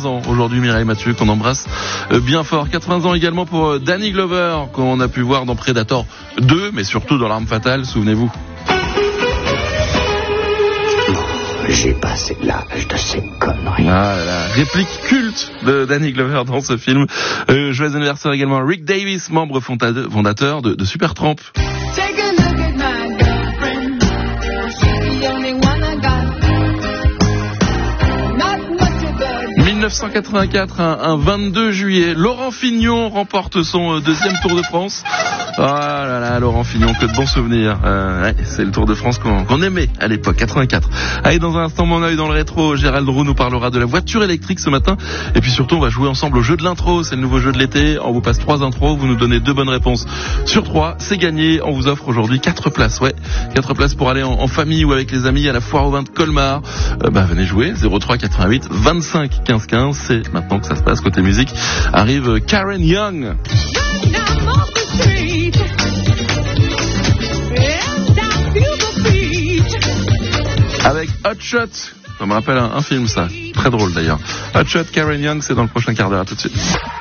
ans aujourd'hui, Mireille Mathieu, qu'on embrasse bien fort. 80 ans également pour Danny Glover, qu'on a pu voir dans Predator 2, mais surtout dans L'Arme Fatale, souvenez-vous. J'ai passé l'âge de ces conneries. Ah, la réplique culte de Danny Glover dans ce film. Joyeux anniversaire également à Rick Davis, membre fondateur de Supertramp. 1984, un 22 juillet, Laurent Fignon remporte son deuxième Tour de France. Ah là là, Laurent Fignon, que de bons souvenirs. Ouais, c'est le Tour de France qu'on aimait à l'époque, 84. Allez, dans un instant, mon œil dans le rétro, Gérald Roux nous parlera de la voiture électrique ce matin. Et puis surtout, on va jouer ensemble au jeu de l'intro. C'est le nouveau jeu de l'été. On vous passe 3 intros, vous nous donnez 2 bonnes réponses sur 3. C'est gagné. On vous offre aujourd'hui 4 places. Ouais, 4 places pour aller en famille ou avec les amis à la foire au vin de Colmar. Venez jouer, 03 88 25 15 15. C'est maintenant que ça se passe côté musique. Arrive Karen Young. Avec Hot Shot. Ça me rappelle un film, ça. Très drôle d'ailleurs. Hot Shot, Karen Young, c'est dans le prochain quart d'heure. À tout de suite.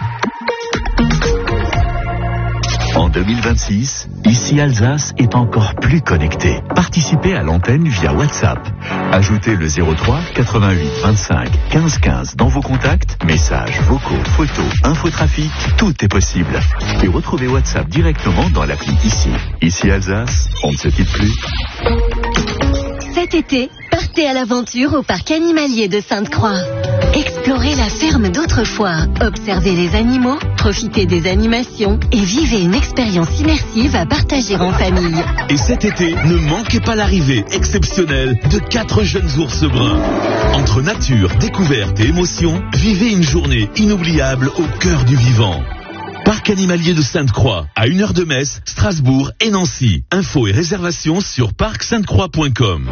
En 2026, ici Alsace est encore plus connecté. Participez à l'antenne via WhatsApp. Ajoutez le 03 88 25 15 15 dans vos contacts, messages, vocaux, photos, infotrafic, tout est possible. Et retrouvez WhatsApp directement dans l'appli ici. Ici Alsace, on ne se quitte plus. Cet été, partez à l'aventure au parc animalier de Sainte-Croix. Explorez la ferme d'autrefois, observez les animaux, profitez des animations et vivez une expérience immersive à partager en famille. Et cet été, ne manquez pas l'arrivée exceptionnelle de 4 jeunes ours bruns. Entre nature, découverte et émotion, vivez une journée inoubliable au cœur du vivant. Parc animalier de Sainte-Croix, à 1 heure de Metz, Strasbourg et Nancy. Infos et réservations sur parcsainte-croix.com.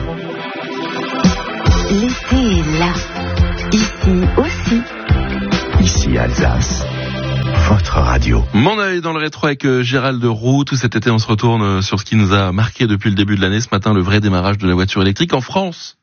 L'été est là. Ici aussi. Ici Alsace, votre radio. Mon œil dans le rétro avec Gérald Roux. Tout cet été, on se retourne sur ce qui nous a marqué depuis le début de l'année. Ce matin, le vrai démarrage de la voiture électrique en France.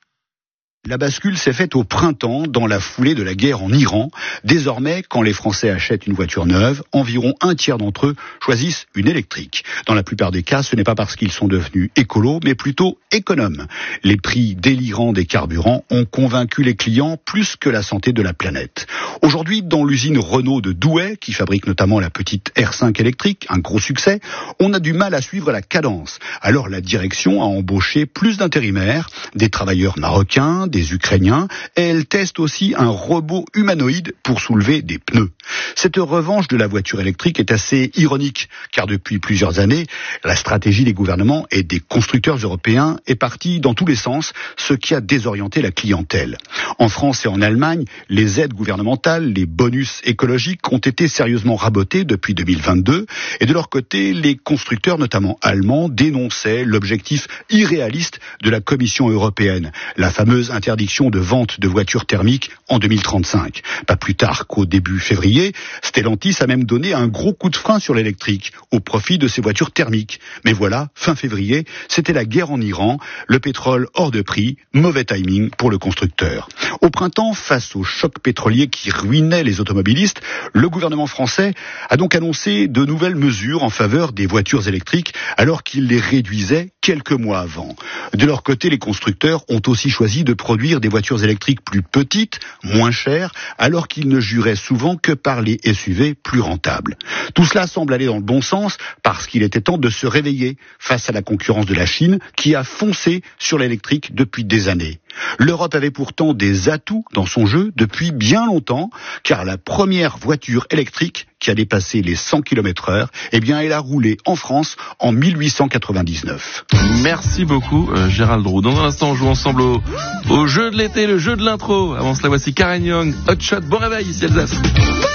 La bascule s'est faite au printemps, dans la foulée de la guerre en Iran. Désormais, quand les Français achètent une voiture neuve, environ un tiers d'entre eux choisissent une électrique. Dans la plupart des cas, ce n'est pas parce qu'ils sont devenus écolos, mais plutôt économes. Les prix délirants des carburants ont convaincu les clients plus que la santé de la planète. Aujourd'hui, dans l'usine Renault de Douai, qui fabrique notamment la petite R5 électrique, un gros succès, on a du mal à suivre la cadence. Alors la direction a embauché plus d'intérimaires, des travailleurs marocains, des Ukrainiens, et elle teste aussi un robot humanoïde pour soulever des pneus. Cette revanche de la voiture électrique est assez ironique, car depuis plusieurs années, la stratégie des gouvernements et des constructeurs européens est partie dans tous les sens, ce qui a désorienté la clientèle. En France et en Allemagne, les aides gouvernementales, les bonus écologiques ont été sérieusement rabotés depuis 2022, et de leur côté, les constructeurs, notamment allemands, dénonçaient l'objectif irréaliste de la Commission européenne, la fameuse interdiction de vente de voitures thermiques en 2035. Pas plus tard qu'au début février, Stellantis a même donné un gros coup de frein sur l'électrique au profit de ses voitures thermiques. Mais voilà, fin février, c'était la guerre en Iran, le pétrole hors de prix, mauvais timing pour le constructeur. Au printemps, face au choc pétrolier qui ruinait les automobilistes, le gouvernement français a donc annoncé de nouvelles mesures en faveur des voitures électriques alors qu'il les réduisait quelques mois avant. De leur côté, les constructeurs ont aussi choisi de produire des voitures électriques plus petites, moins chères, alors qu'ils ne juraient souvent que par les SUV plus rentables. Tout cela semble aller dans le bon sens parce qu'il était temps de se réveiller face à la concurrence de la Chine qui a foncé sur l'électrique depuis des années. L'Europe avait pourtant des atouts dans son jeu depuis bien longtemps, car la première voiture électrique qui a dépassé les 100 km/h, elle a roulé en France en 1899. Merci beaucoup Gérald Roux. Dans un instant, on joue ensemble au jeu de l'été, le jeu de l'intro. Avant cela, voici Karen Young, Hot Shot. Bon réveil ici Alsace.